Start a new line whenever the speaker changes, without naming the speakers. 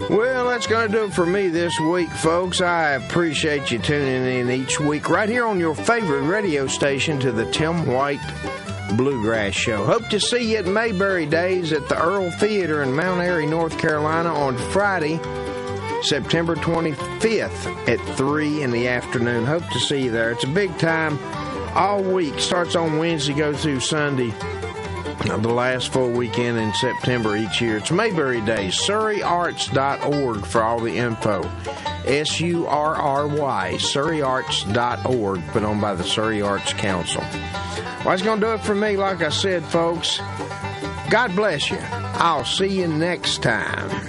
Well, that's going to do it for me this week, folks. I appreciate you tuning in each week right here on your favorite radio station to the Tim White Bluegrass Show. Hope to see you at Mayberry Days at the Earl Theater in Mount Airy, North Carolina on Friday, September 25th at 3 in the afternoon. Hope to see you there. It's a big time all week. Starts on Wednesday, goes through Sunday. The last full weekend in September each year. It's Mayberry Days. SurreyArts.org for all the info. SURRY, SurreyArts.org, put on by the Surrey Arts Council. Well, that's going to do it for me, like I said, folks. God bless you. I'll see you next time.